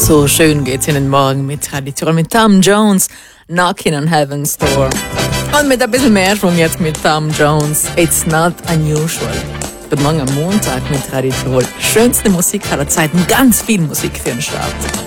So schön geht's in den Morgen mit Tradition mit Tom Jones, Knocking on Heaven's Door. Und mit ein bisschen mehr Schwung jetzt mit Tom Jones, It's Not Unusual. Guten Morgen am Montag mit Tradition. Schönste Musik aller Zeiten, ganz viel Musik für den Start.